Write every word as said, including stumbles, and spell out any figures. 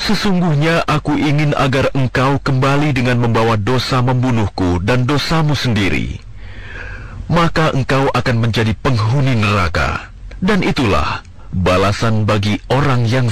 Sesungguhnya aku ingin agar engkau kembali dengan membawa dosa membunuhku dan dosamu sendiri. Maka engkau akan menjadi penghuni neraka. Dan itulah balasan bagi orang yang